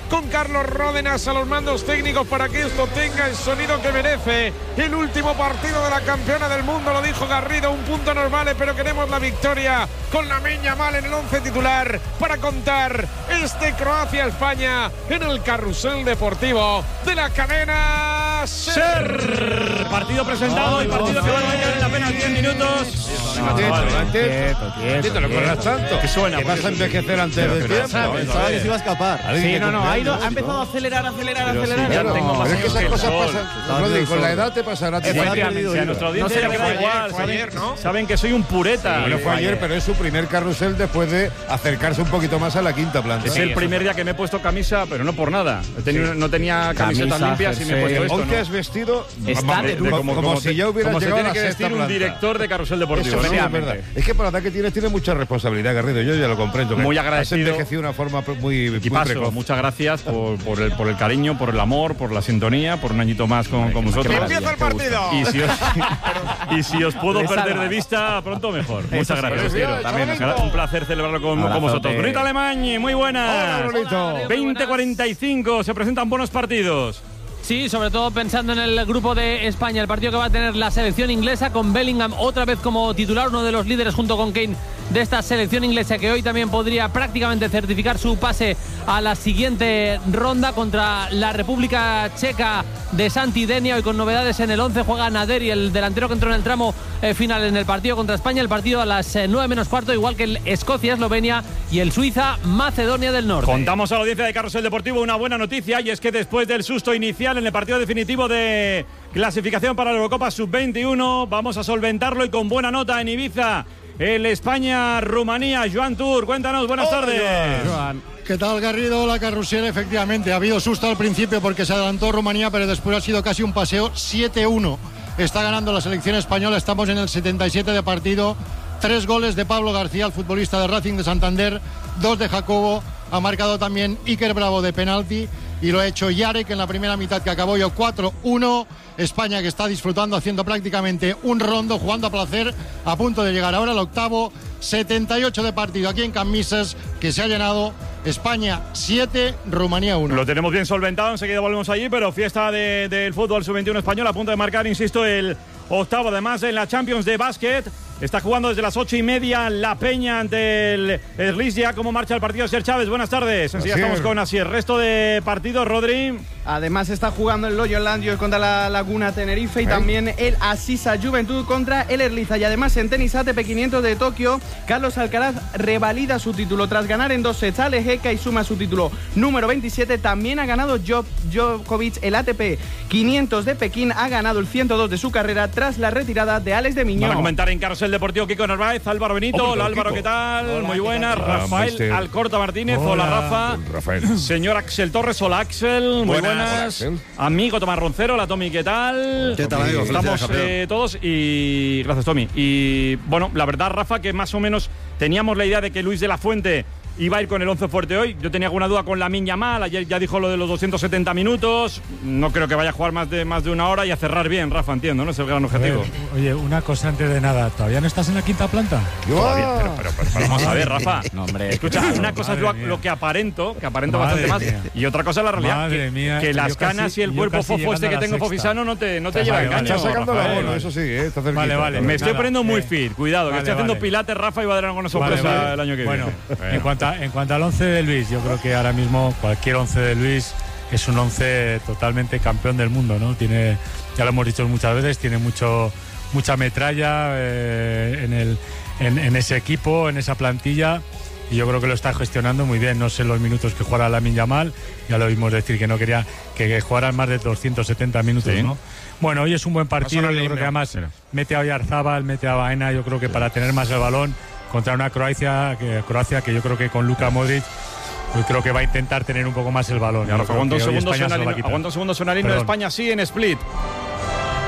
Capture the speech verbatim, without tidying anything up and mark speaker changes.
Speaker 1: con Carlos Ródenas a los mandos técnicos para que esto tenga el sonido que merece. El último partido de la campeona del mundo, lo dijo Garrido, un punto no vale, pero queremos la victoria con Lamine Yamal en el once titular para contar este Croacia-España en el carrusel deportivo de la cadena SER.
Speaker 2: Partido presentado y partido que va a durar en apenas diez minutos.
Speaker 3: Quieto, no corras tanto.
Speaker 2: Que suena.
Speaker 3: Que vas a envejecer antes del tiempo.
Speaker 4: Pensaba que se iba a escapar.
Speaker 2: Sí, no, no, ha, ido, ha empezado a acelerar, acelerar, acelerar.
Speaker 3: Ya
Speaker 2: Ya tengo más
Speaker 3: pero es que esas
Speaker 2: años
Speaker 3: cosas
Speaker 2: el sol.
Speaker 3: pasan. Rodri, con la edad te pasará.
Speaker 2: Efectivamente, a nuestra audiencia le da igual.
Speaker 1: Fue ayer, ¿no?
Speaker 2: Saben que soy un pureta.
Speaker 3: Bueno, fue ayer, pero es su primer carrusel después de acercarse un poquito más a la quinta planta.
Speaker 2: Es el primer día que me he puesto camisa, pero no por nada. He tenido, no tenía camisetas
Speaker 4: Camisa,
Speaker 2: limpias y me he puesto esto.
Speaker 3: Hoy te
Speaker 2: ¿no?
Speaker 3: has vestido
Speaker 4: Está de
Speaker 3: como,
Speaker 2: como,
Speaker 3: como
Speaker 2: como
Speaker 3: si
Speaker 2: se-
Speaker 3: ya hubieras
Speaker 2: como se
Speaker 3: llegado a
Speaker 2: tiene
Speaker 3: la
Speaker 2: que
Speaker 3: sexta
Speaker 2: vestir un
Speaker 3: planta.
Speaker 2: director de carrusel deportivo.
Speaker 3: Eso sí, es
Speaker 2: efectivamente.
Speaker 3: verdad. Es que por la edad que tienes, tienes mucha responsabilidad, Garrido. Yo ya lo comprendo.
Speaker 2: Muy
Speaker 3: Has
Speaker 2: agradecido.
Speaker 3: envejecido de una forma muy, muy
Speaker 2: Equipazo,
Speaker 3: precoz.
Speaker 2: muchas gracias por, por, el, por el cariño, por el amor, por la sintonía, por un añito más con, con vosotros.
Speaker 1: ¡Empieza el partido!
Speaker 2: Y si os, y si os puedo perder de vista, pronto mejor. Muchas gracias. Os quiero. También os- un placer celebrarlo con, con vosotros. Brunito Alemany, muy buenas.
Speaker 3: Hola, Brunito.
Speaker 2: veinte cuarenta y cinco, se presentan buenos partidos.
Speaker 5: Sí, sobre todo pensando en el grupo de España, el partido que va a tener la selección inglesa con Bellingham otra vez como titular, uno de los líderes junto con Kane de esta selección inglesa que hoy también podría prácticamente certificar su pase a la siguiente ronda contra la República Checa de Santi Denia. Hoy con novedades en el once juega Naderi, el delantero que entró en el tramo eh, final en el partido contra España. El partido a las eh, nueve menos cuarto, igual que el Escocia-Eslovenia y el Suiza-Macedonia del Norte.
Speaker 2: Contamos a la audiencia de Carrusel Deportivo una buena noticia, y es que después del susto inicial en el partido definitivo de clasificación para la Eurocopa sub veintiuno, vamos a solventarlo y con buena nota en Ibiza. El España-Rumanía. Joan Tur, cuéntanos, buenas
Speaker 3: Hola,
Speaker 2: tardes.
Speaker 3: Joan.
Speaker 6: ¿Qué tal, Garrido? La carrusel, efectivamente. Ha habido susto al principio porque se adelantó Rumanía, pero después ha sido casi un paseo. siete uno. Está ganando la selección española. Estamos en el setenta y siete de partido. Tres goles de Pablo García, el futbolista de Racing de Santander. Dos de Jacobo. Ha marcado también Iker Bravo de penalti. Y lo ha hecho Yarek en la primera mitad, que acabó yo cuatro uno. España que está disfrutando, haciendo prácticamente un rondo, jugando a placer, a punto de llegar ahora al octavo. setenta y ocho de partido aquí en Camisas, que se ha llenado. España siete, Rumanía uno.
Speaker 2: Lo tenemos bien solventado, enseguida volvemos allí, pero fiesta de- del fútbol sub veintiuno español, a punto de marcar, insisto, el octavo. Además, en la Champions de básquet, está jugando desde las ocho y media La Peña ante el Eslistia. ¿Cómo marcha el partido, Ser Chávez? Buenas tardes. Enseguida
Speaker 3: Asier.
Speaker 2: estamos con Asier. Resto de partidos, Rodri.
Speaker 7: Además está jugando el Loyola Landio contra la Laguna Tenerife y también el Asisa Juventud contra el Erliza. Y además en tenis A T P quinientos de Tokio, Carlos Alcaraz revalida su título tras ganar en dos sets a Lejeka y suma su título número veintisiete. También ha ganado Djok- Djokovic el A T P quinientos de Pekín, ha ganado el ciento dos de su carrera tras la retirada de Alex de
Speaker 2: Van a
Speaker 7: Miñón.
Speaker 2: comentar en Carrusel Deportivo Kiko Narváez, Álvaro Benito.
Speaker 3: Hombre,
Speaker 2: Hola Álvaro,
Speaker 3: Kiko.
Speaker 2: ¿qué tal?
Speaker 3: Hola,
Speaker 2: Muy
Speaker 3: ¿qué
Speaker 2: buenas.
Speaker 3: tal?
Speaker 2: Rafael
Speaker 3: mister.
Speaker 2: Alcorta Martínez. Hola, Rafa.
Speaker 3: Rafael.
Speaker 2: Señor Axel Torres, hola Axel. Muy
Speaker 3: Buenas.
Speaker 2: buenas.
Speaker 3: Hola, Axel.
Speaker 2: Amigo Tomás Roncero, hola Tommy, ¿qué tal?
Speaker 4: ¿Qué tal, amigo?
Speaker 2: Estamos
Speaker 4: Felicidades, campeón.
Speaker 2: eh, todos y gracias Tommy. Y bueno, la verdad, Rafa, que más o menos teníamos la idea de que Luis de la Fuente iba a ir con el once fuerte hoy. Yo tenía alguna duda con Lamine Yamal, ayer ya dijo lo de los doscientos setenta minutos. No creo que vaya a jugar más de, más de una hora y a cerrar bien, Rafa, entiendo, ¿no? Es el gran objetivo.
Speaker 8: Oye, una cosa antes de nada, ¿todavía no estás en la quinta planta?
Speaker 2: Todavía, pero, pero, pero, pero vamos a ver, Rafa.
Speaker 4: No, hombre.
Speaker 2: Escucha, una cosa es lo,
Speaker 8: Madre mía.
Speaker 2: lo que aparento, que aparento
Speaker 8: Madre
Speaker 2: bastante más,
Speaker 8: mía.
Speaker 2: y otra cosa es la realidad.
Speaker 8: Madre
Speaker 2: que,
Speaker 8: mía,
Speaker 2: que
Speaker 8: yo
Speaker 2: las
Speaker 8: casi-
Speaker 2: canas y el
Speaker 8: yo
Speaker 2: cuerpo
Speaker 8: casi
Speaker 2: fofo este
Speaker 8: llegando
Speaker 2: que
Speaker 8: a la
Speaker 2: tengo
Speaker 8: sexta.
Speaker 2: fofisano no te, no te
Speaker 8: Vale,
Speaker 2: lleva el
Speaker 8: vale,
Speaker 2: caño.
Speaker 3: Está sacando la
Speaker 2: Rafael.
Speaker 3: bola, eso sí, ¿eh? Está cerquita.
Speaker 8: Vale, vale.
Speaker 2: Me estoy
Speaker 8: Nada,
Speaker 2: poniendo muy
Speaker 8: eh,
Speaker 2: fit, cuidado, que
Speaker 8: vale,
Speaker 2: estoy haciendo
Speaker 8: vale.
Speaker 2: pilates, Rafa, y va a dar alguna
Speaker 8: Vale,
Speaker 2: sorpresa
Speaker 8: vale.
Speaker 2: el año que
Speaker 8: Bueno,
Speaker 2: viene.
Speaker 8: en cuanto, a, en cuanto al once de Luis, yo creo que ahora mismo cualquier once de Luis es un once totalmente campeón del mundo, ¿no? Tiene, ya lo hemos dicho muchas veces, tiene mucho mucha metralla eh, en, el, en, en ese equipo, en esa plantilla, y yo creo que lo está gestionando muy bien. No sé los minutos que jugará Lamine Yamal, ya lo oímos decir que no quería que, que jugaran más de doscientos setenta minutos,
Speaker 2: Sí.
Speaker 8: ¿no? Bueno, hoy es un buen partido,
Speaker 1: Pasó
Speaker 8: yo
Speaker 1: la
Speaker 8: creo que
Speaker 1: línea.
Speaker 8: además
Speaker 2: Mira.
Speaker 8: mete a Oyarzábal, mete a Baena, yo creo que para tener más el balón contra una Croacia que, Croacia que yo creo que con Luka Modric, yo creo que va a intentar tener un poco más el balón.
Speaker 2: Y ahora,
Speaker 8: Yo creo
Speaker 2: aguanta un
Speaker 8: que hoy
Speaker 2: segundo,
Speaker 8: España
Speaker 2: suena
Speaker 8: se lo va a
Speaker 2: el-
Speaker 8: quitar.
Speaker 2: aguanta un segundo, suena el himno de
Speaker 8: Perdón.
Speaker 2: España, sí, en Split.